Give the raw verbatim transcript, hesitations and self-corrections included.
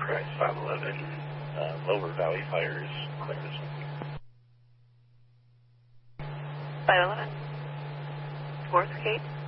Enterprise five eleven, uh, Lower Valley Fires, clearance. five eleven, fourth gate.